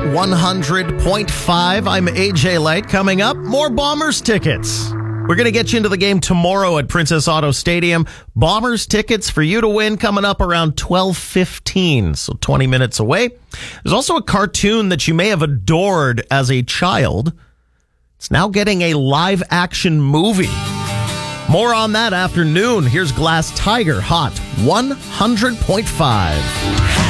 100.5. I'm AJ Light. Coming up, more Bombers tickets. We're going to get you into the game tomorrow at Princess Auto Stadium. Bombers tickets for you to win coming up around 12:15, so 20 minutes away. There's also a cartoon that you may have adored as a child. It's now getting a live-action movie. More on that afternoon. Here's Glass Tiger, Hot 100.5.